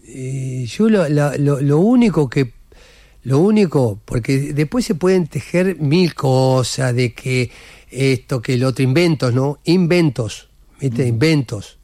Y yo lo único, porque después se pueden tejer mil cosas, de que esto, que el otro, inventos, ¿no? Inventos, ¿viste? Inventos.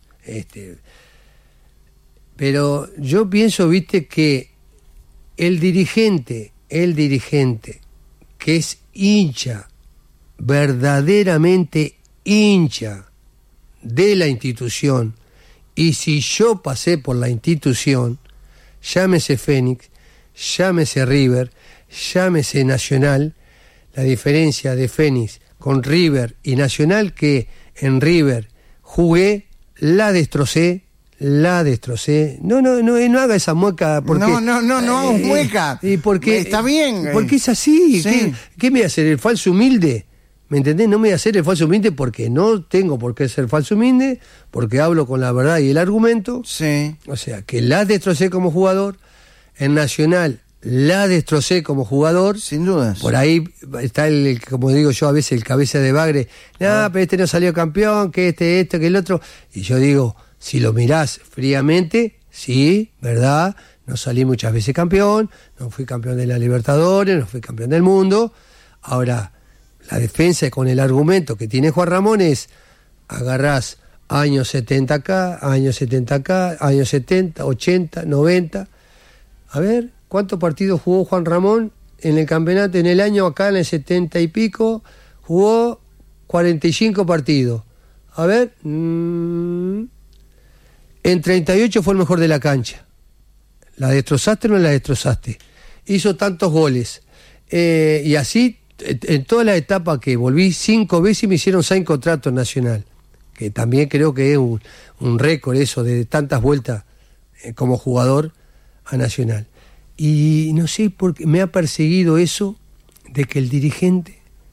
Pero yo pienso, ¿viste? Que el dirigente que es hincha, verdaderamente hincha de la institución, y si yo pasé por la institución, llámese Fénix, llámese River, llámese Nacional, la diferencia de Fénix con River y Nacional, que en River jugué, la destrocé. No haga esa mueca porque no hago mueca. Y porque está bien. Porque es así. Sí. ¿Qué me voy a hacer, el falso humilde? ¿Me entendés? No me voy a hacer el falso humilde porque no tengo por qué ser falso humilde, porque hablo con la verdad y el argumento. Sí. O sea, que la destrocé como jugador, en Nacional la destrocé como jugador. Sin dudas. Por ahí está como digo yo a veces, el cabeza de bagre. Pero este no salió campeón, que esto, que el otro. Y yo digo, si lo mirás fríamente, sí, ¿verdad? No salí muchas veces campeón, no fui campeón de la Libertadores, no fui campeón del mundo. Ahora, la defensa con el argumento que tiene Juan Ramón es: agarrás años 70 acá, años 70 acá, años 70, 80, 90. A ver, ¿cuántos partidos jugó Juan Ramón en el campeonato? En el año acá, en el 70 y pico, jugó 45 partidos. A ver, en 38 fue el mejor de la cancha. ¿La destrozaste o no la destrozaste? Hizo tantos goles. Y así, en todas las etapas que volví 5 veces, me hicieron 6 contratos Nacional. Que también creo que es un récord eso, de tantas vueltas como jugador a Nacional. Y no sé por qué me ha perseguido eso de que el dirigente,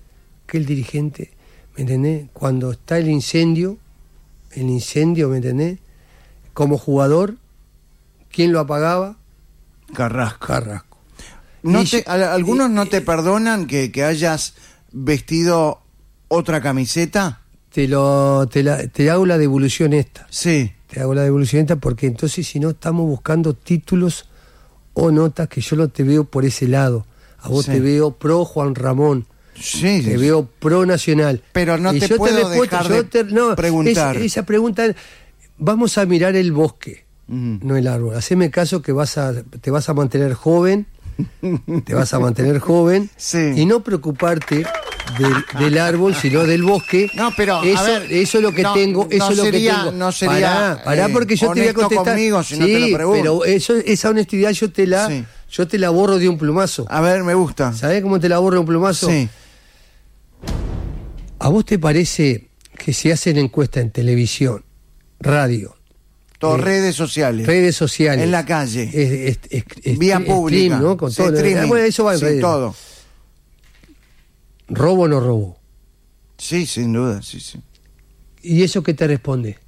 ¿me entendés? Cuando está el incendio, ¿me entendés? Como jugador, ¿quién lo apagaba? Carrasco. ¿Algunos no te perdonan que hayas vestido otra camiseta? Te hago la devolución esta. Sí. Te hago la devolución esta porque entonces si no estamos buscando títulos o notas, que yo no te veo por ese lado. A vos te veo pro Juan Ramón. Sí. Te veo pro Nacional. Pero no te puedo dejar de preguntar. Esa pregunta, vamos a mirar el bosque, no el árbol. Haceme caso que te vas a mantener joven. Te vas a mantener joven, sí. Y no preocuparte del árbol, sino del bosque. No, pero eso es lo que tengo. Eso es lo que tengo. No sería pará porque yo te voy a contestar. Conmigo, si no te lo pregunto. Pero esa honestidad yo te la borro de un plumazo. A ver, me gusta. ¿Sabés cómo te la borro de un plumazo? Sí. ¿A vos te parece que se hacen encuestas en televisión, radio, redes sociales, en la calle, vía pública, stream, ¿no? Con todo, bueno, eso va en redes. Todo. ¿Robo o no robo? Sí, sin duda, sí. ¿Y eso qué te responde?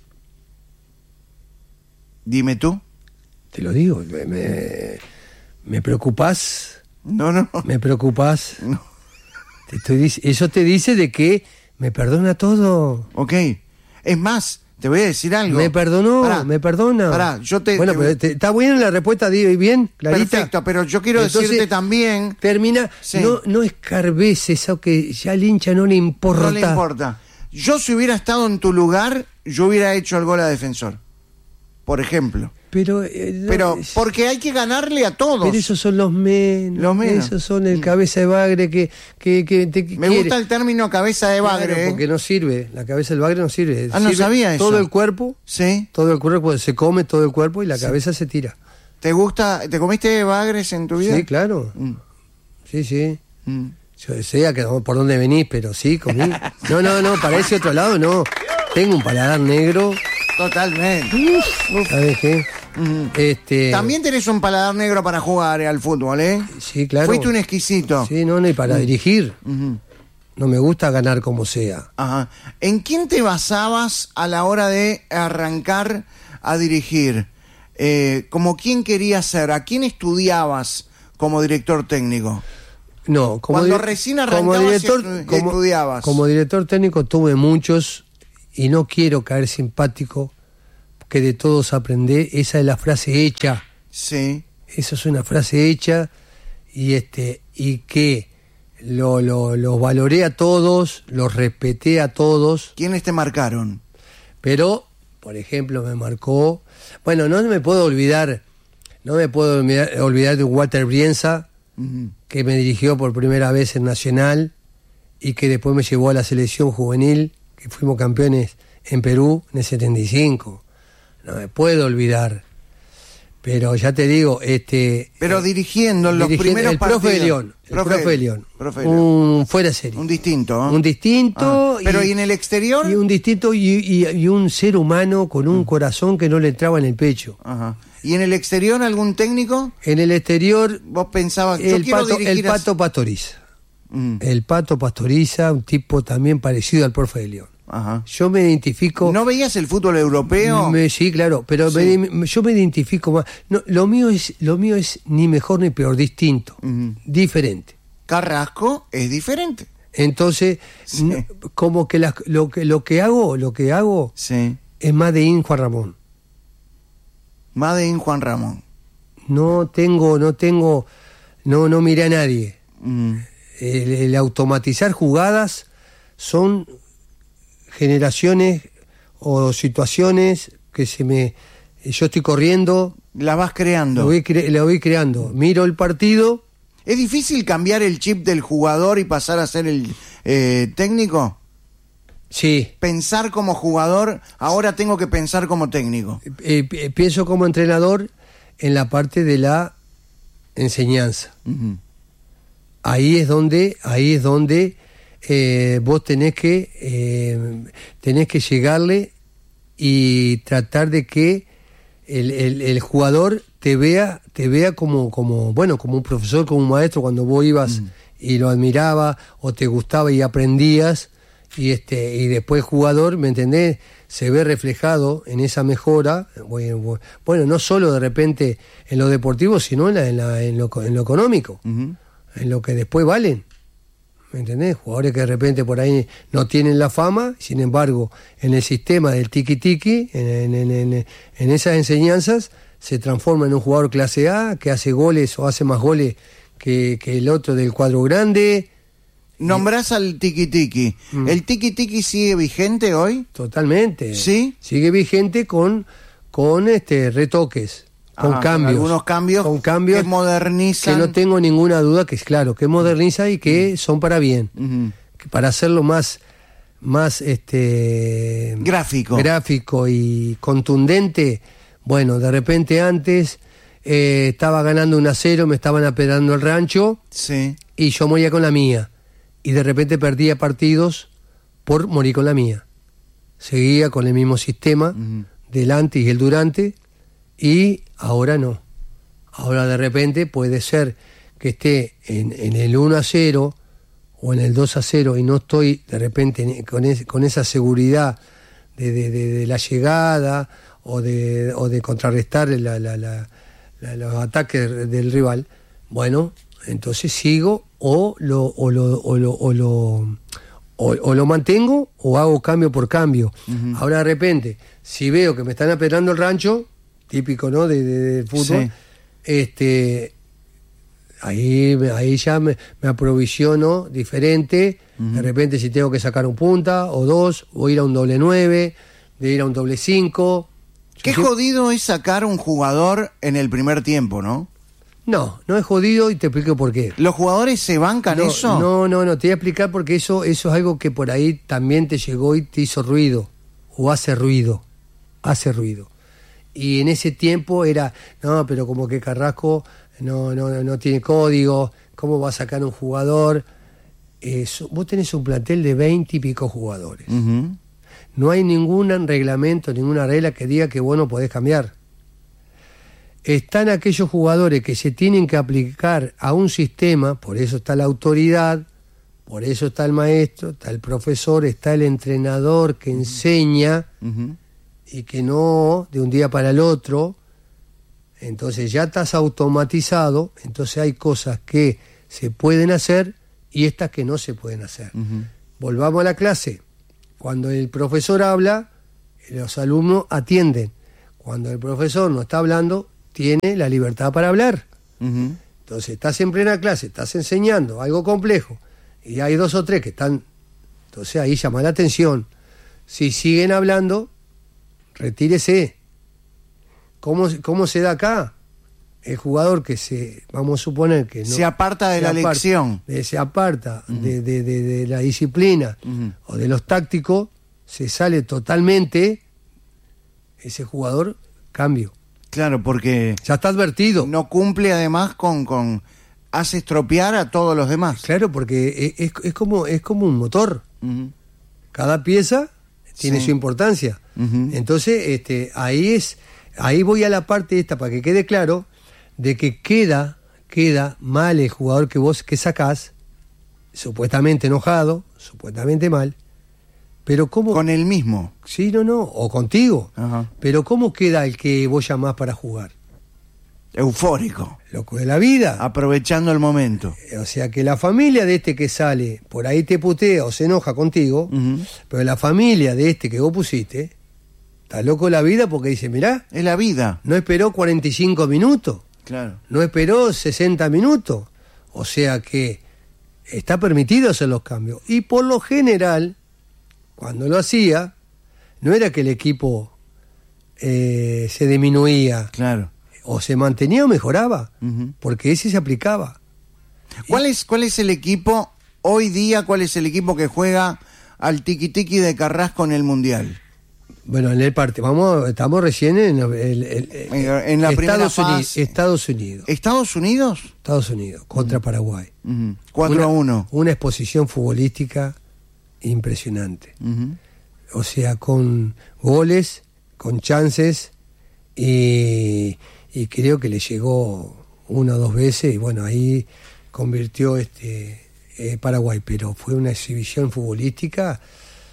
Dime tú. Te lo digo, ¿me preocupás? No. ¿Me preocupás? No. Eso te dice de que me perdona todo. Ok. Es más, te voy a decir algo. Me perdona. Pará, Bueno, pero está buena la respuesta, bien, clarita. Perfecto, pero yo quiero decirte también... Termina, sí. No escarbes eso que ya al hincha no le importa. No le importa. Yo si hubiera estado en tu lugar, yo hubiera hecho el gol a Defensor. Por ejemplo. Pero porque hay que ganarle a todos. Pero esos son los menos. Esos son el cabeza de bagre que me gusta el término cabeza de bagre. Claro, porque no sirve. La cabeza del bagre no sirve. No sabía eso. Todo el cuerpo. Sí. Todo el cuerpo se come todo el cuerpo y la cabeza se tira. ¿Te comiste bagres en tu vida? Sí, claro. Sí. Yo sé por dónde venís, pero sí, comí. No, para ese otro lado no. Tengo un paladar negro. Totalmente. ¿Sabes qué? También tenés un paladar negro para jugar al fútbol, ¿eh? Sí, claro. Fuiste un exquisito. Sí, y para dirigir. No me gusta ganar como sea. Ajá. ¿En quién te basabas a la hora de arrancar a dirigir? ¿Cómo quién querías ser? ¿A quién estudiabas como director técnico? No, cuando recién arrancabas estudiabas. Como director técnico tuve muchos y no quiero caer simpático que de todos aprendés, esa es la frase hecha. Sí. Esa es una frase hecha y que los valoré a todos, los respeté a todos. ¿Quiénes te marcaron? Pero, por ejemplo, me marcó... Bueno, no me puedo olvidar de Walter Brienza, que me dirigió por primera vez en Nacional y que después me llevó a la selección juvenil, que fuimos campeones en Perú en el 75. No me puedo olvidar. Pero ya te digo, pero dirigiendo en los primeros partidos. El profe de León. Un fuera de serie. Un distinto, ¿eh? Un distinto. Pero ¿y en el exterior? Y un distinto y un ser humano con un corazón que no le entraba en el pecho. Ajá. ¿Y en el exterior algún técnico? En el exterior... Vos pensabas, el Pato Pastoriza. El Pato Pastoriza, un tipo también parecido al profe de León. Ajá. Yo me identifico... ¿No veías el fútbol europeo? Sí, claro, pero Sí. yo me identifico más. No, lo mío es ni mejor ni peor, distinto, diferente. Carrasco es diferente. Entonces, Sí. como que lo que hago Sí. es más de Juan Ramón. Made in Juan Ramón. No miré a nadie. El automatizar jugadas son generaciones o situaciones que yo estoy corriendo, La vas creando. la voy creando. Miro el partido. ¿Es difícil cambiar el chip del jugador y pasar a ser el técnico? Sí. Pensar como jugador, ahora tengo que pensar como técnico. Pienso como entrenador en la parte de la enseñanza. Ahí es donde vos tenés que llegarle y tratar de que el jugador te vea como un profesor, como un maestro, cuando vos ibas y lo admiraba o te gustaba y aprendías, y después el jugador, ¿me entendés?, se ve reflejado en esa mejora, bueno, no solo de repente en lo deportivo, sino en lo económico, en lo que después valen. ¿Me entendés? Jugadores que de repente por ahí no tienen la fama, sin embargo, en el sistema del tiki-tiki, en esas enseñanzas, se transforma en un jugador clase A, que hace goles o hace más goles que el otro del cuadro grande. Nombrás al tiki-tiki. ¿El tiki-tiki sigue vigente hoy? Totalmente. ¿Sí? Sigue vigente con retoques. Con cambios. Algunos cambios, que modernizan. Que no tengo ninguna duda que es claro, que moderniza y que son para bien. Que para hacerlo más gráfico y contundente. Bueno, de repente antes estaba ganando 1-0, me estaban apedando el rancho, sí, y yo moría con la mía. Y de repente perdía partidos por morir con la mía. Seguía con el mismo sistema del antes y el durante, y ahora no. Ahora de repente puede ser que esté en el 1-0 o en el 2-0 y no estoy de repente con esa seguridad de la llegada o de contrarrestar los ataques del rival. Bueno, entonces sigo o lo mantengo o hago cambio por cambio. Ahora de repente, si veo que me están apedrando el rancho, típico, ¿no?, de fútbol, sí, ahí ya me aprovisiono diferente. De repente, si tengo que sacar un punta o dos, o ir a un doble 9, de ir a un doble 5. Qué jodido es sacar un jugador en el primer tiempo, ¿no? No es jodido, y te explico por qué. ¿Los jugadores se bancan eso? No, te voy a explicar porque eso es algo que por ahí también te llegó y te hizo ruido, o hace ruido. Y en ese tiempo era, no, pero como que Carrasco no tiene código, ¿cómo va a sacar un jugador? Vos tenés un plantel de 20 y pico jugadores. No hay ningún reglamento, ninguna regla que diga que vos no podés cambiar. Están aquellos jugadores que se tienen que aplicar a un sistema, por eso está la autoridad, por eso está el maestro, está el profesor, está el entrenador que enseña, y que no de un día para el otro. Entonces ya estás automatizado, entonces hay cosas que se pueden hacer y estas que no se pueden hacer. Volvamos a la clase. Cuando el profesor habla, los alumnos atienden. cuando el profesor no está hablando, tiene la libertad para hablar. Ujú. Entonces, estás en plena clase, estás enseñando algo complejo, y hay 2 o 3 que están... Entonces, ahí llama la atención. Si siguen hablando, retírese. ¿Cómo se da acá? El jugador que vamos a suponer que no... Se aparta de la lección. Se aparta de la disciplina o de los tácticos, se sale totalmente, ese jugador, cambio. Claro, porque Ya está advertido. no cumple además hace estropear a todos los demás. Claro, porque es como un motor. Ujú. Cada pieza tiene Sí. su importancia. Ujú. Entonces, ahí voy a la parte esta para que quede claro de que queda mal el jugador que sacás, supuestamente enojado, supuestamente mal, pero ¿cómo? Con el mismo. Sí, no, o contigo. Ajá. Pero ¿cómo queda el que vos llamás para jugar? Eufórico. Loco de la vida. Aprovechando el momento. O sea que la familia de este que sale, por ahí te putea o se enoja contigo, Ujú. pero la familia de este que vos pusiste, está loco de la vida porque dice, mirá, Es la vida. no esperó 45 minutos, Claro. no esperó 60 minutos. O sea que está permitido hacer los cambios. Y por lo general, cuando lo hacía, no era que el equipo se disminuía, Claro. o se mantenía o mejoraba, Ujú. porque ese se aplicaba. ¿Cuál es el equipo hoy día? ¿Cuál es el equipo que juega al tiki-tiki de Carrasco en el Mundial? Bueno, en el partido, estamos recién en En la primera fase. Estados Unidos, ¿Estados Unidos? contra Paraguay. Ujú. 4-1. Una exposición futbolística impresionante. Ujú. O sea, con goles, con chances, y creo que le llegó 1 o 2 veces, y bueno, ahí convirtió Paraguay, pero fue una exhibición futbolística,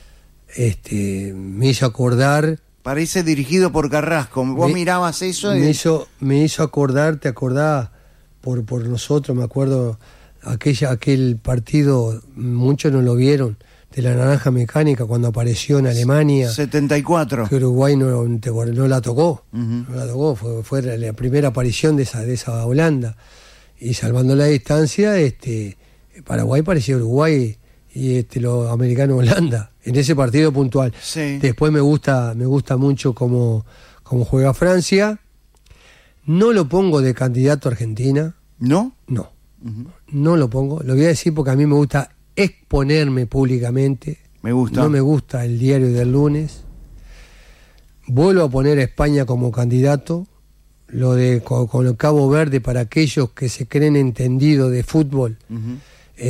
me hizo acordar... Parece dirigido por Carrasco. Vos mirabas eso y... Me hizo acordar, te acordás, por nosotros, me acuerdo, aquel partido, muchos no lo vieron, de la naranja mecánica cuando apareció en Alemania, 74. que Uruguay no la tocó, Ujú. no la tocó, fue la primera aparición de esa Holanda, y salvando la distancia, Paraguay parecía Uruguay y los americanos Holanda, en ese partido puntual. Sí. Después me gusta mucho cómo juega Francia. No lo pongo de candidato a Argentina, ¿No? no, Ujú. no lo pongo, lo voy a decir porque a mí me gusta exponerme públicamente. Me gusta. No me gusta el diario del lunes. Vuelvo a poner a España como candidato. Lo de con el Cabo Verde, para aquellos que se creen entendidos de fútbol, Ujú.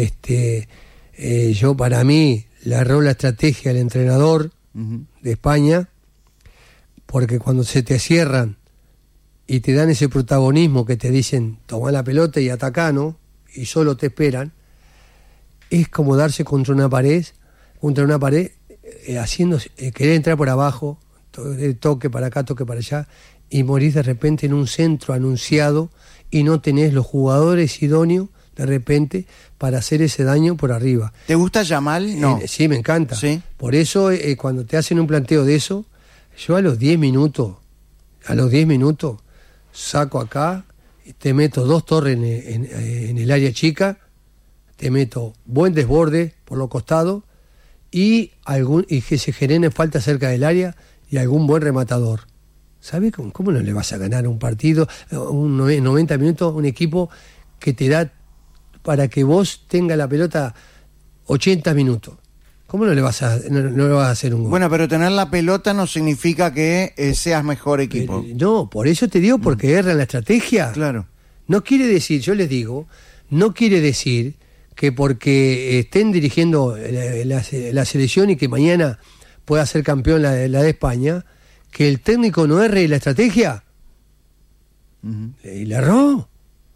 yo, para mí, le erró la estrategia al entrenador Ujú. de España, porque cuando se te cierran y te dan ese protagonismo que te dicen toma la pelota y atacá, ¿no? Y solo te esperan, es como darse contra una pared, haciendo, querer entrar por abajo, toque para acá, toque para allá, y morís de repente en un centro anunciado y no tenés los jugadores idóneos de repente para hacer ese daño por arriba. ¿Te gusta Yamal? No. Sí, me encanta. Sí. Por eso, cuando te hacen un planteo de eso, yo a los 10 minutos, saco acá, te meto 2 torres en el área chica, te meto buen desborde por los costados y que se generen falta cerca del área y algún buen rematador. ¿Sabes cómo no le vas a ganar un partido, 90 minutos, un equipo que te da para que vos tengas la pelota 80 minutos? ¿Cómo no le vas a hacer un gol? Bueno, pero tener la pelota no significa que seas mejor equipo. No, por eso te digo, porque erran la estrategia. Claro. No quiere decir, yo les digo, no quiere decir que porque estén dirigiendo la selección y que mañana pueda ser campeón la de España, que el técnico no erre la estrategia. Ujú. Y le erró.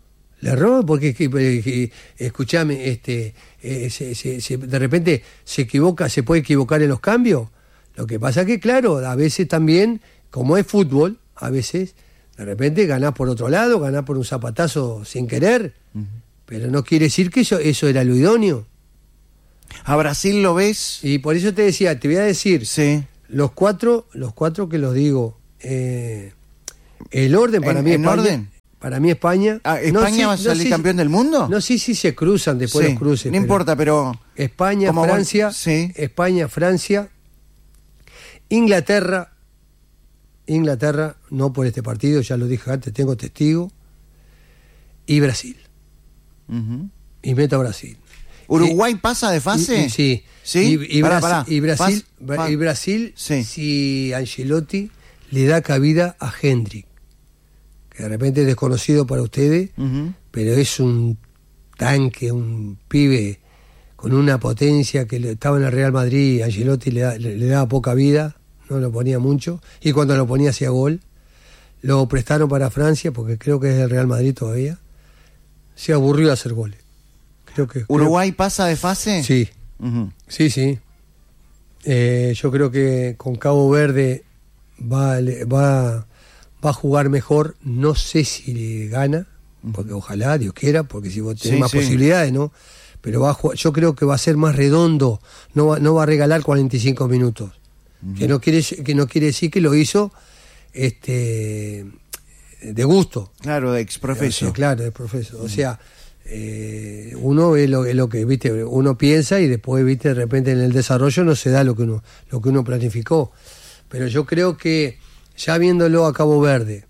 Porque escuchame, de repente se puede equivocar en los cambios. Lo que pasa que, claro, a veces también, como es fútbol, a veces de repente ganás por otro lado, ganás por un zapatazo sin querer, pero no quiere decir que eso era lo idóneo. ¿A Brasil lo ves? Y por eso te decía, te voy a decir, Sí. los cuatro que los digo, el orden para mí ¿En España, orden? Para mí España. ¿España va a salir campeón del mundo? No, sí, se cruzan después Sí, los cruces. no importa, pero... España, como Francia, sí. España, Francia, Inglaterra, no por este partido, ya lo dije antes, tengo testigo, y Brasil. Ujú. Y meto a Brasil. ¿Uruguay pasa de fase? Sí. ¿Sí? Y Pará. Brasil, Sí. si Ancelotti le da cabida a Hendrik, que de repente es desconocido para ustedes, Ujú. pero es un tanque, un pibe con una potencia que estaba en el Real Madrid y Ancelotti le daba poca vida, no lo ponía mucho, y cuando lo ponía hacía gol. Lo prestaron para Francia, porque creo que es del Real Madrid todavía. Se aburrió de hacer goles. ¿Uruguay pasa de fase? Sí, Ujú. sí. Yo creo que con Cabo Verde va a jugar mejor. No sé si le gana, porque ojalá, Dios quiera, porque si vos tenés más posibilidades, ¿no? Pero va a jugar, yo creo que va a ser más redondo, no va a regalar 45 minutos. Que no quiere decir que lo hizo de gusto. Claro, de exprofeso. O sea, claro, de profesor. O sea, uno ve lo que, viste, uno piensa y después, viste, de repente en el desarrollo no se da lo que uno planificó. Pero yo creo que ya viéndolo a Cabo Verde,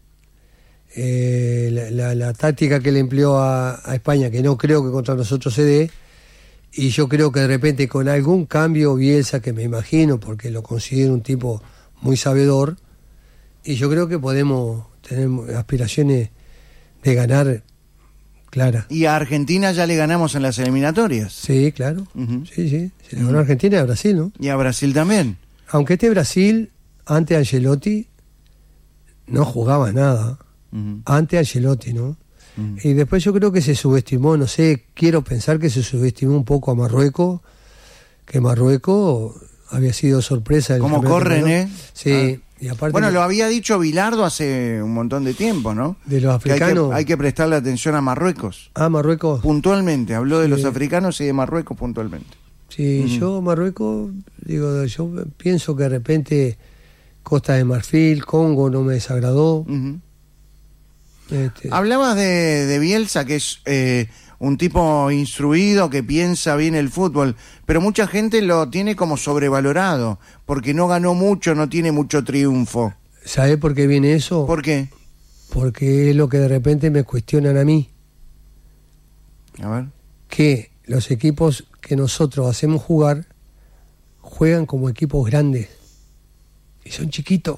la táctica que le empleó a España, que no creo que contra nosotros se dé, y yo creo que de repente con algún cambio Bielsa, que me imagino, porque lo considero un tipo muy sabedor, y yo creo que podemos tener aspiraciones de ganar claras. ¿Y a Argentina ya le ganamos en las eliminatorias? Sí, claro. Ujú. Sí. Se le ganó a Argentina y a Brasil, ¿no? ¿Y a Brasil también? Aunque Brasil, ante Ancelotti, no jugaba nada. Ujú. Ante Ancelotti, ¿no? Ujú. Y después yo creo que se subestimó, no sé, quiero pensar que se subestimó un poco a Marruecos, que Marruecos había sido sorpresa. ¿Cómo corren, Sí, y aparte... Bueno, lo había dicho Bilardo hace un montón de tiempo, ¿no? De los africanos... Que hay que prestarle atención a Marruecos. Ah, Marruecos. Puntualmente, habló de Sí. los africanos y de Marruecos puntualmente. Sí, yo Marruecos, yo pienso que de repente Costa de Marfil, Congo no me desagradó. Ujú. Este, Hablabas de Bielsa, que es un tipo instruido, que piensa bien el fútbol, pero mucha gente lo tiene como sobrevalorado, porque no ganó mucho, no tiene mucho triunfo. ¿Sabe por qué viene eso? ¿Por qué? Porque es lo que de repente me cuestionan a mí, A ver. que los equipos que nosotros hacemos jugar juegan como equipos grandes y son chiquitos,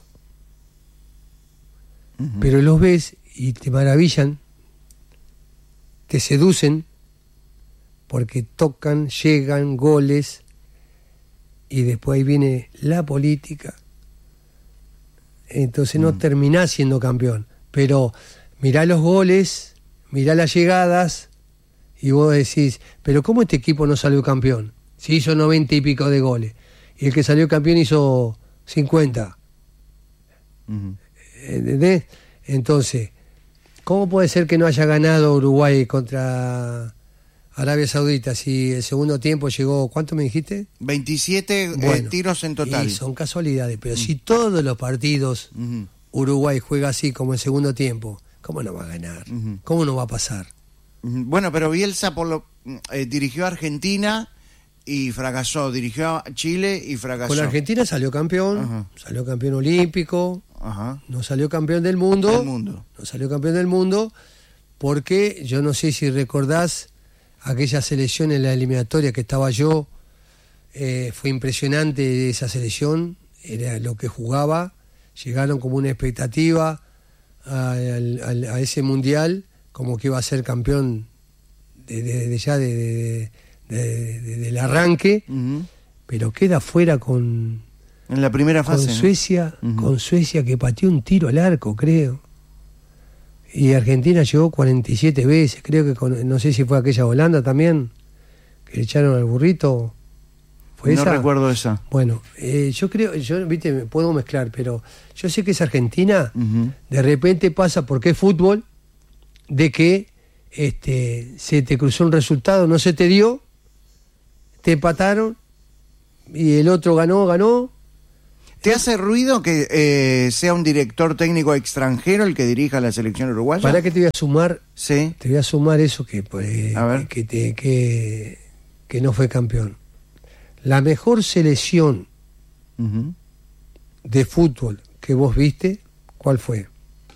pero los ves y te maravillan, te seducen, porque tocan, llegan, goles, y después ahí viene la política. Entonces no terminás siendo campeón. Pero mirá los goles, mirá las llegadas, y vos decís, pero ¿cómo este equipo no salió campeón? Si hizo 90 y pico de goles, y el que salió campeón hizo 50. ¿Entendés? Entonces, ¿cómo puede ser que no haya ganado Uruguay contra Arabia Saudita si el segundo tiempo llegó, ¿cuánto me dijiste? 27 Bueno, tiros en total. Y son casualidades, pero si todos los partidos Ujú. Uruguay juega así como el segundo tiempo, ¿cómo no va a ganar? Ujú. ¿Cómo no va a pasar? Bueno, pero Bielsa dirigió a Argentina y fracasó, dirigió a Chile y fracasó. Con Argentina salió campeón, Ajá. salió campeón olímpico, Ajá. no salió campeón del mundo, Del mundo. no salió campeón del mundo, porque yo no sé si recordás aquella selección en la eliminatoria que estaba yo, fue impresionante esa selección, era lo que jugaba, llegaron como una expectativa a ese mundial, como que iba a ser campeón del arranque, Ujú. pero queda fuera con En la primera fase. ¿no? Suecia, Ujú. con Suecia, que pateó un tiro al arco, creo. Y Argentina llegó 47 veces, creo que no sé si fue aquella Holanda también, que le echaron al burrito. ¿Fue No esa? recuerdo esa. Bueno, yo creo, viste, me puedo mezclar, pero yo sé que es Argentina, Ujú. de repente pasa porque es fútbol, de que se te cruzó un resultado, no se te dio, te empataron y el otro ganó. ¿Te hace ruido que sea un director técnico extranjero el que dirija la selección uruguaya? ¿Para qué te voy a sumar? Sí. Te voy a sumar eso que A ver. que no fue campeón. La mejor selección Ujú. de fútbol que vos viste, ¿cuál fue?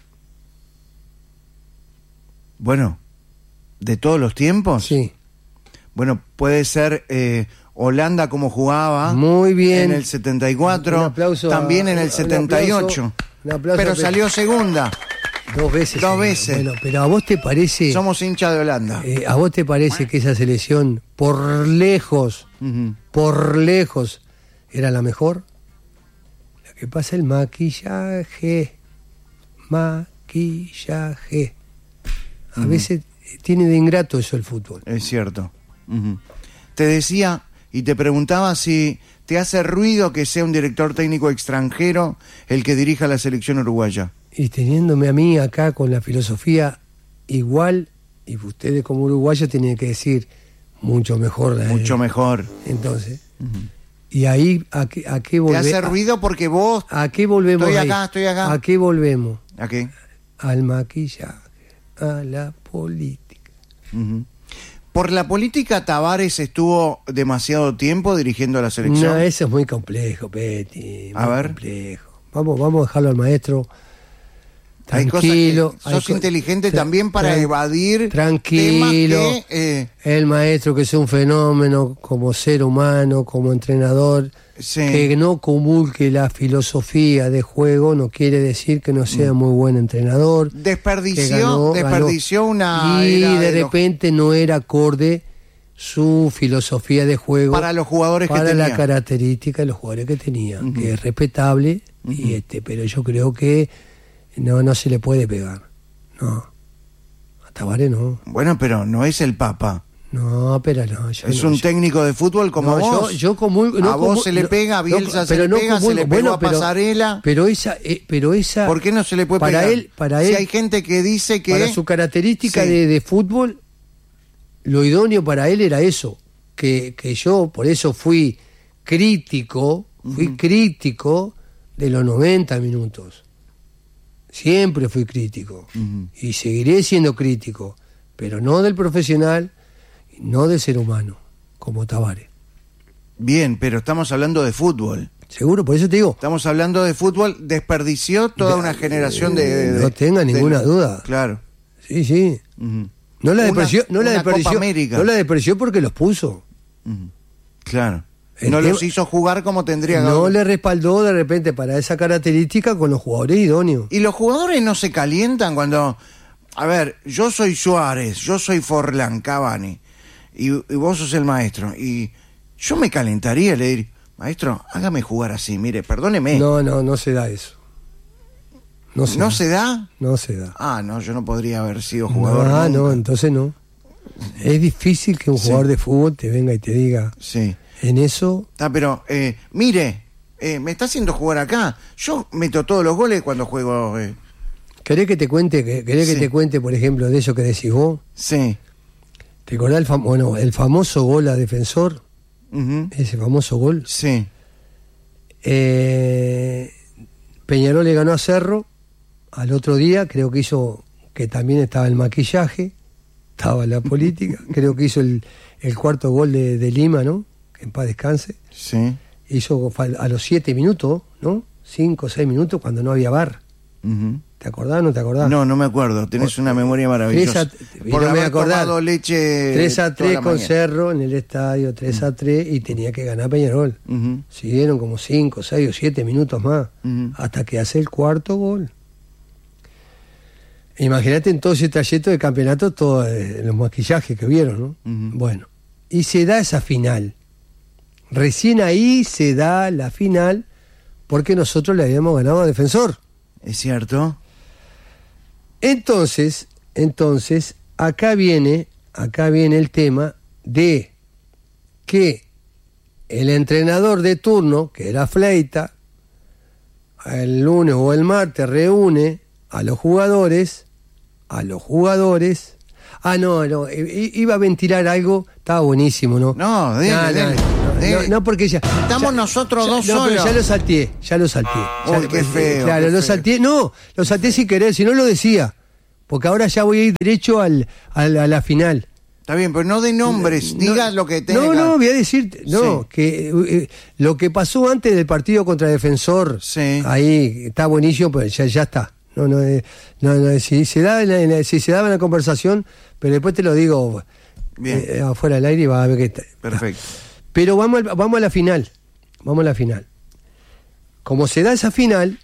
Bueno, ¿de todos los tiempos? Sí. Bueno, puede ser Holanda como jugaba. Muy bien. En el 74. Un aplauso también en el un 78. aplauso Pero a salió segunda. dos veces. Dos veces. Bueno, pero ¿a vos te parece? Somos hinchas de Holanda. ¿A vos te parece que esa selección, por lejos, Ujú. era la mejor? Lo que pasa es el maquillaje. A veces tiene de ingrato eso el fútbol. Es cierto. Ujú. Te decía y te preguntaba si te hace ruido que sea un director técnico extranjero el que dirija la selección uruguaya. Y teniéndome a mí acá con la filosofía igual, y ustedes como uruguayos tienen que decir mucho mejor. Mucho mejor. Entonces, y ahí, ¿a qué Te volvemos? hace ruido porque vos... ¿A qué volvemos? Estoy ahí? acá, estoy acá. ¿A qué volvemos? ¿A qué? Al maquillaje, a la política. Ujú. ¿Por la política Tavares estuvo demasiado tiempo dirigiendo la selección? No, eso es muy complejo, Peti. A muy ver. complejo. Vamos a dejarlo al maestro Hay cosas tranquilo. que sos inteligente también para evadir tranquilo. temas que... El maestro que es un fenómeno como ser humano, como entrenador, sí. que no comulgue la filosofía de juego no quiere decir que no sea muy buen entrenador. Desperdició una... Y era de los- repente no era acorde su filosofía de juego para los jugadores que para tenía. la característica de los jugadores que tenía, que es respetable, y pero yo creo que no se le puede pegar. No. A Tavares no. Bueno, pero no es el Papa. No, pero no. Yo Es no, un yo- técnico de fútbol como no, vos. yo comulgo, no a vos comul- se le no, pega, a Bielsa se pero le no pega, se comulgo. le pegó Bueno, a Pasarela. Pero esa ¿Por qué no se le puede para pegar? él, Si hay gente que dice que... para su característica Sí. de fútbol, lo idóneo para él era eso, que yo por eso fui crítico de los 90 minutos. Siempre fui crítico y seguiré siendo crítico, pero no del profesional, no del ser humano, como Tavares. Bien, pero estamos hablando de fútbol. Seguro, por eso te digo, Estamos hablando de fútbol. Desperdició toda una generación de no tenga ninguna duda. Claro. Sí. Ujú. No la Una despreció, Copa América. no la despreció porque los puso. Ujú. Claro. El No tema- los hizo jugar como tendría que No haber. le respaldó de repente para esa característica con los jugadores idóneos. Y los jugadores no se calientan cuando... A ver, yo soy Suárez, yo soy Forlán, Cavani, y vos sos el maestro. Y yo me calentaría, le diría, maestro, hágame jugar así, mire, perdóneme. No se da eso. ¿No se da? No se da. Ah, no, yo no podría haber sido jugador No, nunca. entonces no. Es difícil que un Sí. jugador de fútbol te venga y te diga Sí. en eso. Ah, pero, mire, me está haciendo jugar acá. Yo meto todos los goles cuando juego. ¿Querés que te cuente, Sí. te cuente, por ejemplo, de eso que decís vos? Sí. ¿Te acordás el famoso gol a Defensor? Ujú. Ese famoso gol. Sí. Peñarol le ganó a Cerro. Al otro día creo que hizo, que también estaba el maquillaje, estaba la política, creo que hizo el cuarto gol de Lima, ¿no? Que en paz descanse. Sí. Hizo a los 7 minutos, ¿no? 5 o 6 minutos cuando no había VAR. Ujú. ¿Te acordás o no te acordás? No, no me acuerdo. Tenés una memoria maravillosa. 3-3, Por no me voy a haber acordar. tomado leche 3-3 toda la con mañana. Cerro en el estadio, 3-3 y tenía que ganar Peñarol. Ujú. Siguieron como 5, 6 o 7 minutos más Ujú. hasta que hace el cuarto gol. Imagínate en todo ese trayecto de campeonato todos los maquillajes que vieron, ¿no? Ujú. Bueno, y se da esa final. Recién ahí se da la final porque nosotros le habíamos ganado a Defensor. ¿Es cierto? Entonces, acá viene el tema de que el entrenador de turno, que era Fleita, el lunes o el martes reúne a los jugadores. Iba a ventilar algo, estaba buenísimo, ¿no? No, dele, dele. No, porque ya... Estamos nosotros dos solos. Pero ya lo salteé. Uy, qué feo. Claro, qué lo feo. salteé. No, lo salteé sin querer, si no lo decía. Porque ahora ya voy a ir derecho a la final. Está bien, pero no de nombres, digas lo que tengas. No, voy a decir, que lo que pasó antes del partido contra Defensor, Sí. ahí está buenísimo, pero ya está. Si se daba en la conversación, pero después te lo digo Bien. afuera del aire y vas a ver que está. Perfecto. Pero vamos a la final. Como se da esa final,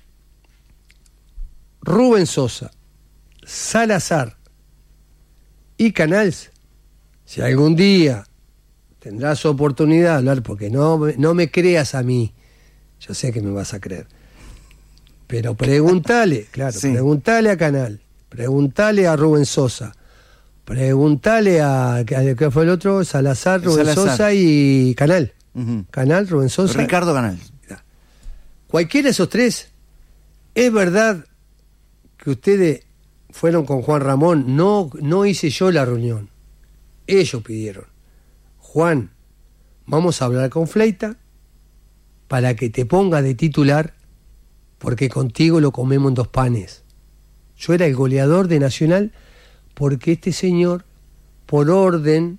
Rubén Sosa, Salazar y Canals, si algún día tendrás oportunidad de hablar, porque no me creas a mí, yo sé que me vas a creer, pero pregúntale, claro, Sí. pregúntale a Canal, pregúntale a Rubén Sosa, pregúntale ¿qué fue el otro? Salazar, Rubén Salazar. Sosa y Canal. Ujú. Canal, Rubén Sosa. Ricardo Canal. Cualquiera de esos tres, es verdad que ustedes fueron con Juan Ramón, no hice yo la reunión, ellos pidieron, Juan, vamos a hablar con Fleita para que te ponga de titular, porque contigo lo comemos en 2 panes. Yo era el goleador de Nacional porque este señor, por orden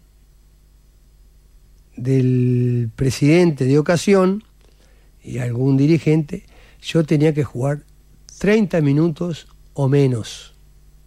del presidente de ocasión y algún dirigente, yo tenía que jugar 30 minutos o menos.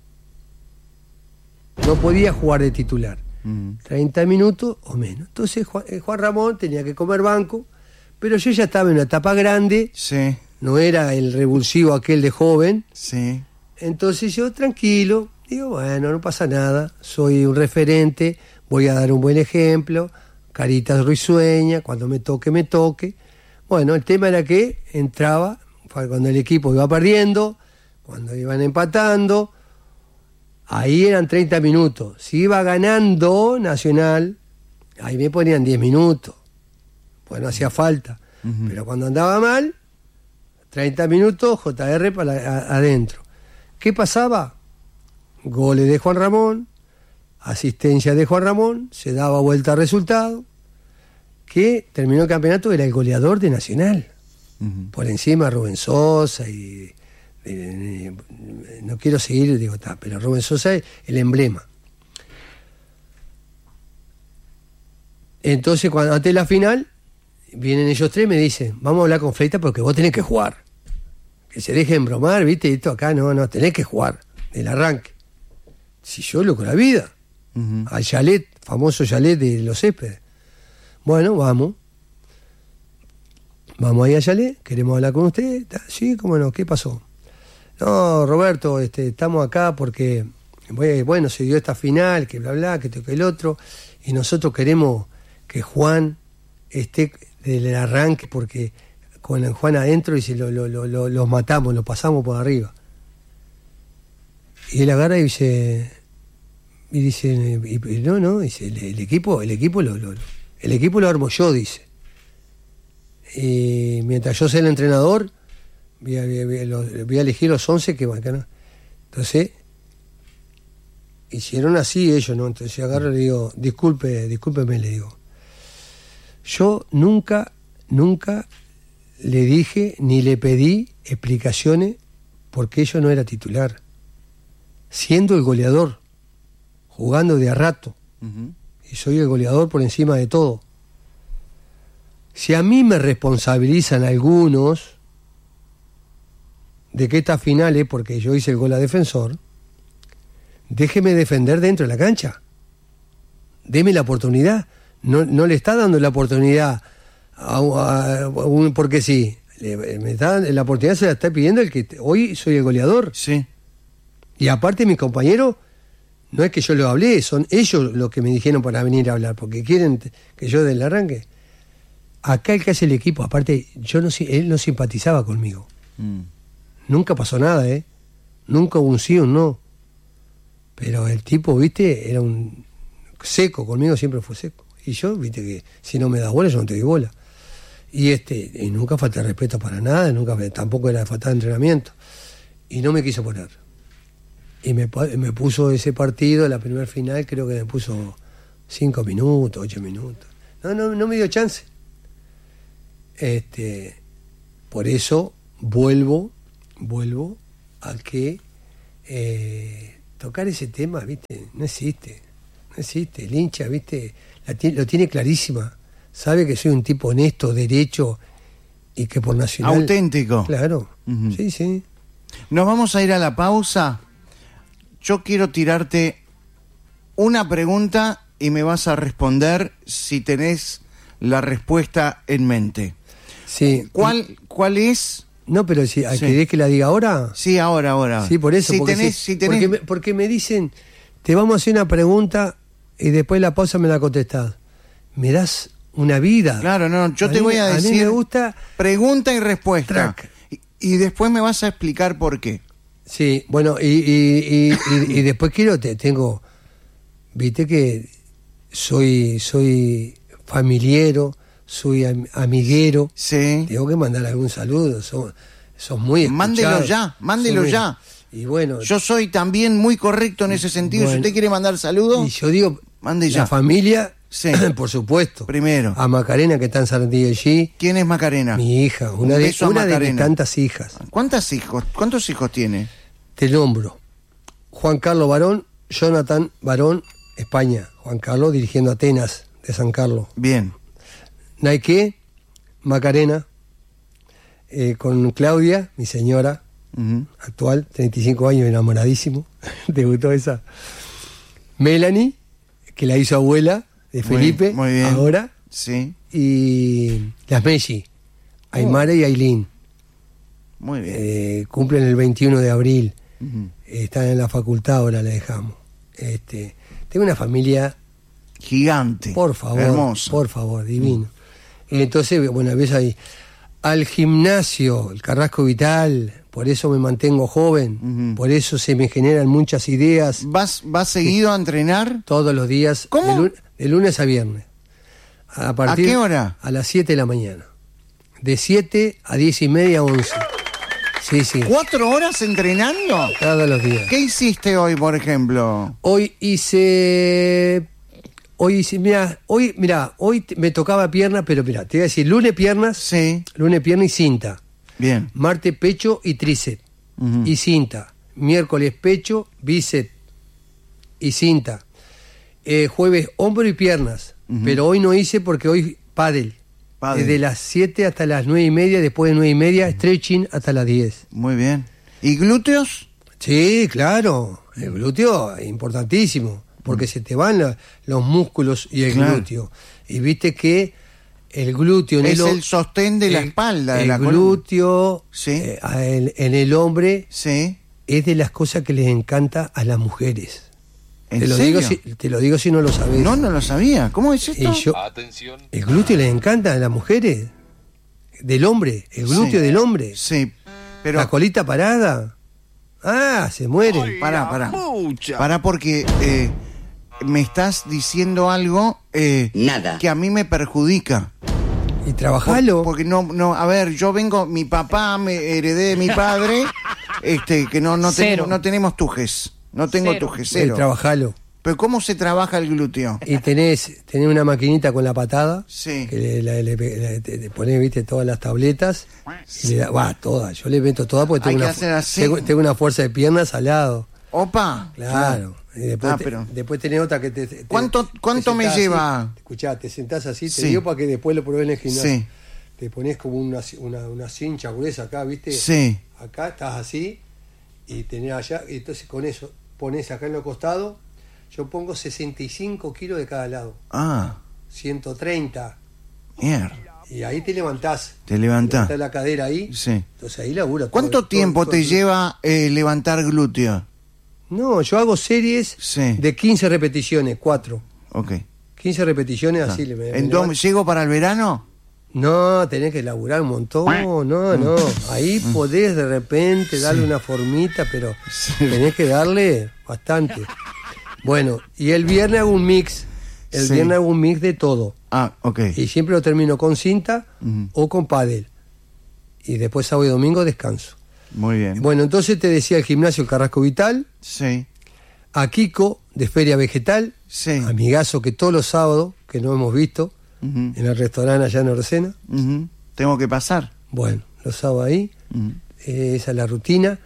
No podía jugar de titular. 30 minutos o menos. Entonces Juan Ramón tenía que comer banco, pero yo ya estaba en una etapa grande, Sí, no era el revulsivo aquel de joven, sí. entonces yo tranquilo, digo, bueno, no pasa nada, soy un referente, voy a dar un buen ejemplo, caritas risueñas, cuando me toque, me toque. Bueno, el tema era que entraba, cuando el equipo iba perdiendo, cuando iban empatando, ahí eran 30 minutos. Si iba ganando Nacional, ahí me ponían 10 minutos. Pues no hacía falta. Ujú. Pero cuando andaba mal, 30 minutos, JR adentro. ¿Qué pasaba? Goles de Juan Ramón, asistencia de Juan Ramón, se daba vuelta al resultado, que terminó el campeonato, era el goleador de Nacional. Ujú. Por encima Rubén Sosa y... no quiero seguir, digo, pero Rubén Sosa es el emblema. Entonces, antes de la final, vienen ellos tres y me dicen, vamos a hablar con Fleita porque vos tenés que jugar. Que se dejen bromar, ¿viste? Esto acá no, tenés que jugar, del arranque. Si yo loco la vida, Ujú. al chalet, famoso chalet de Los Céspedes. Bueno, vamos ahí al chalet, queremos hablar con usted. Sí, cómo no, ¿qué pasó? No, Roberto, estamos acá porque, bueno, se dio esta final, que bla, bla, que esto, que el otro, y nosotros queremos que Juan esté del arranque, porque con el Juan adentro y los matamos, los pasamos por arriba. Y él agarra y dice, no, dice, el equipo lo armo yo, dice. Y mientras yo sea el entrenador, voy a elegir los 11 que van. ¿No? Entonces, hicieron así ellos, ¿no? Entonces agarro y le digo, discúlpeme, le digo. Yo nunca le dije ni le pedí explicaciones porque yo no era titular. Siendo el goleador, jugando de a rato, Ujú. y soy el goleador por encima de todo. Si a mí me responsabilizan algunos de que esta final es porque yo hice el gol a Defensor, déjeme defender dentro de la cancha. Deme la oportunidad. No le está dando la oportunidad porque sí. La oportunidad se la está pidiendo el que hoy soy el goleador. Sí. Y aparte mis compañeros, no es que yo lo hablé, son ellos los que me dijeron para venir a hablar, porque quieren que yo del arranque. Acá el que hace el equipo, aparte, él no simpatizaba conmigo. Mm. Nunca pasó nada, Nunca hubo un sí o un no. Pero el tipo, viste, era un seco, conmigo siempre fue seco. Y yo, viste, que si no me das bola, yo no te doy bola. Y nunca falta de respeto para nada, tampoco era falta de entrenamiento. Y no me quiso poner. Y me puso ese partido, la primera final, creo que me puso 5 minutos, 8 minutos. No me dio chance. Por eso vuelvo a que tocar ese tema, ¿viste? No existe. El hincha, ¿viste? Lo tiene clarísima. Sabe que soy un tipo honesto, derecho y que por Nacional... Auténtico. Claro. Ujú. Sí. Nos vamos a ir a la pausa. Yo quiero tirarte una pregunta y me vas a responder si tenés la respuesta en mente. Sí. ¿Cuál es? No, pero si ¿querés que la diga ahora? Sí, ahora. Sí, por eso. Si porque tenés... porque me dicen, te vamos a hacer una pregunta y después de la pausa me la contestás. Me das una vida. Claro, no, yo te voy a decir... A mí me gusta... Pregunta y respuesta. Track. Y después me vas a explicar por qué. Sí, bueno, y después tengo... Viste que soy familiero, soy amiguero. Sí. Tengo que mandar algún saludo. Sos muy escuchado. Mándelo ya. Y bueno, yo soy también muy correcto en ese sentido. Bueno, si usted quiere mandar saludos, y yo digo, mande ya. La familia, sí. Por supuesto. Primero. A Macarena, que está en Sarandí allí. ¿Quién es Macarena? Mi hija, una de mis tantas hijas. ¿Cuántos hijos tiene? Te nombro. Juan Carlos Barón, Jonathan Barón, España. Juan Carlos dirigiendo Atenas de San Carlos. Bien. Nike, Macarena, con Claudia, mi señora, actual, 35 años, enamoradísimo. Debutó esa. Melanie, que la hizo abuela de Felipe, muy bien. Ahora. Sí. Y las Messi, Aymara y Ailín. Muy bien. Cumplen el 21 de abril. Están en la facultad, ahora la dejamos. Tengo una familia gigante. Por favor. Hermoso. Por favor, divino. Entonces, bueno, ves ahí. Al gimnasio, el Carrasco Vital, por eso me mantengo joven, por eso se me generan muchas ideas. ¿Vas seguido a entrenar? Todos los días. ¿Cómo? De lunes a viernes. ¿A qué hora? A las 7 de la mañana. De 7 a 10:30, 11. Sí. ¿4 horas entrenando? Todos los días. ¿Qué hiciste hoy, por ejemplo? Hoy me tocaba pierna, pero mira, te voy a decir, lunes pierna y cinta. Bien. Martes pecho y tríceps y cinta. Miércoles pecho, bíceps y cinta. Jueves hombro y piernas, pero hoy no hice porque hoy pádel. Desde las 7 hasta las 9:30, después de 9:30, stretching hasta las 10. Muy bien. ¿Y glúteos? Sí, claro. El glúteo es importantísimo, porque se te van los músculos y el glúteo. Y viste que el glúteo... Es el sostén de la espalda, de la columna. El glúteo sí. En el hombre sí. es de las cosas que les encanta a las mujeres. ¿En serio? Te lo digo si no lo sabés. No lo sabía. ¿Cómo es esto? Atención. El glúteo les encanta a las mujeres. Del hombre. El glúteo del hombre. Sí, pero... La colita parada. Se mueren. Pará porque me estás diciendo algo Nada. Que a mí me perjudica. Y trabajalo. Porque no, a ver, yo vengo, mi papá me heredé de mi padre, que no tenemos tujes. No tengo tujes, cero. Trabajalo. Pero ¿cómo se trabaja el glúteo? Y tenés una maquinita con la patada. Sí. Que te ponés, viste, todas las tabletas. Y le da, todas. Yo le meto todas porque tengo una fuerza de piernas al lado. Opa. Claro. Y después tenés otra que te... ¿Cuánto me lleva? Escuchá, te sentás así, te digo para que después lo probés en el gimnasio. Sí. Te pones como una cincha gruesa acá, ¿viste? Sí. Acá estás así y tenés allá, y entonces con eso pones acá en los costados. Yo pongo 65 kilos de cada lado. 130. Mierda. Y ahí te levantás. Levantás la cadera ahí. Sí. Entonces ahí labura. ¿Cuánto tiempo te lleva levantar glúteo? No, yo hago series de 15 repeticiones, 4. Ok. 15 repeticiones así. Entonces, ¿llego para el verano? No, tenés que laburar un montón. No. Ahí podés de repente darle una formita, pero tenés que darle bastante. Bueno, y el viernes hago un mix. Viernes hago un mix de todo. Ok. Y siempre lo termino con cinta o con pádel. Y después sábado y domingo descanso. Muy bien. Bueno, entonces te decía el gimnasio El Carrasco Vital. Sí. A Kiko, de Feria Vegetal. Sí. Amigazo que todos los sábados, que no hemos visto, en el restaurante allá en Orsena. tengo que pasar. Bueno, los sábados ahí, esa es la rutina.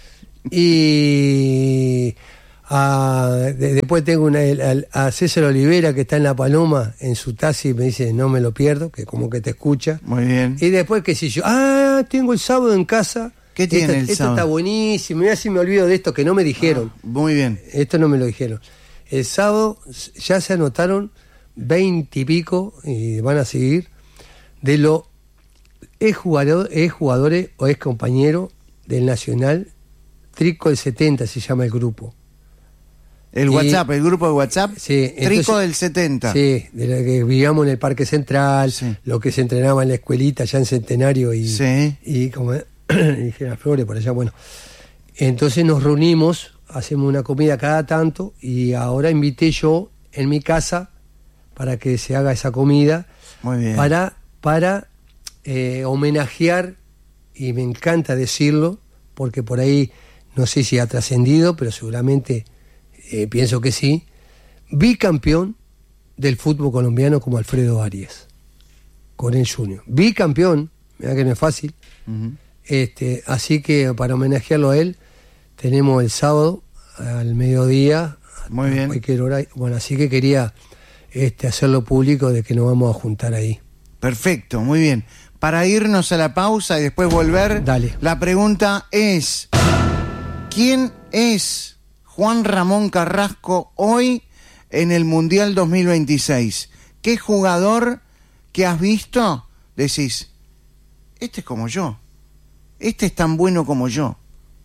Y después tengo a César Olivera, que está en La Paloma, en su taxi, me dice, no me lo pierdo, que como que te escucha. Muy bien. Y después, qué sé yo, tengo el sábado en casa. ¿Qué tiene el esto sábado? está buenísimo, mirá si me olvido de esto, que no me dijeron. Muy bien. Esto no me lo dijeron. El sábado ya se anotaron 20 y pico, y van a seguir, de los jugadores o ex compañeros del Nacional. Trico del 70 se llama el grupo. El grupo de WhatsApp. Sí, Trico entonces, del 70. Sí, de la que vivíamos en el Parque Central, Sí. lo que se entrenaba en la escuelita allá en Centenario y como y Flores por allá, bueno. Entonces nos reunimos, hacemos una comida cada tanto y ahora invité yo en mi casa para que se haga esa comida. Muy bien. Para homenajear, y me encanta decirlo, porque por ahí no sé si ha trascendido, pero seguramente pienso que sí, bicampeón del fútbol colombiano como Alfredo Arias, con el Junior. Bicampeón, mira que no es fácil. Así que para homenajearlo a él, tenemos el sábado al mediodía, Muy bien. a cualquier hora. Bueno, así que quería hacerlo público de que nos vamos a juntar ahí. Perfecto, muy bien. Para irnos a la pausa y después volver, Dale. La pregunta es, ¿quién es Juan Ramón Carrasco hoy en el Mundial 2026? ¿Qué jugador que has visto decís, este es como yo, este es tan bueno como yo?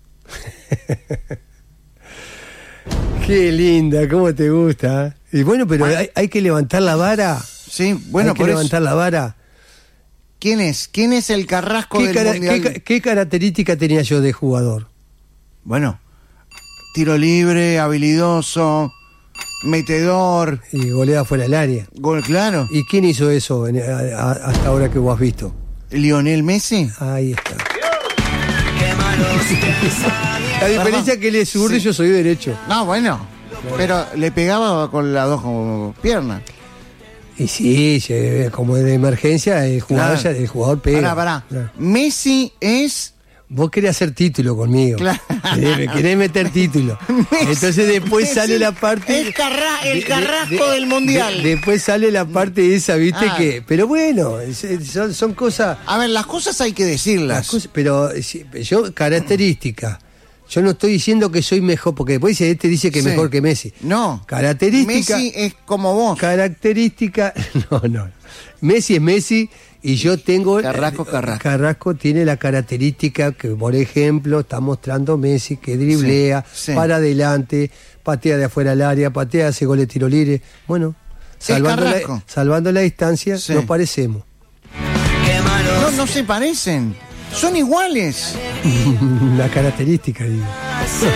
Qué linda, cómo te gusta. Y bueno, pero hay que levantar la vara. Sí, bueno, hay que por levantar la vara. ¿Quién es? ¿Quién es el Carrasco del Mundial? ¿Qué característica tenía yo de jugador? Bueno, tiro libre, habilidoso, metedor, Y goleada fuera del área. gol claro. ¿Y quién hizo eso hasta ahora que vos has visto? ¿Lionel Messi? Ahí está. La diferencia es que él es zurdo y yo soy derecho. No, bueno, pero le pegaba con las dos como piernas. Y sí, como de emergencia, el jugador, Claro. el jugador pega. Pará. Claro. Messi es... Vos querés hacer título conmigo. Claro. Querés meter título. Entonces después Messi sale la parte... es el Carrasco del Mundial. Después sale la parte esa, ¿viste? Ah. Que pero bueno, son cosas... A ver, las cosas hay que decirlas. las cosas pero yo, característica. Yo no estoy diciendo que soy mejor, porque después dice que es Sí. mejor que Messi. No. Característica... Messi es como vos. Característica... No. Messi es Messi y yo tengo... Carrasco. Carrasco tiene la característica que, por ejemplo, está mostrando Messi, que driblea, Sí. para adelante, patea de afuera al área, patea, hace gol de tiro libre. Bueno, Carrasco. salvando la distancia, Sí. nos parecemos. No se parecen. Son iguales. La característica, digo.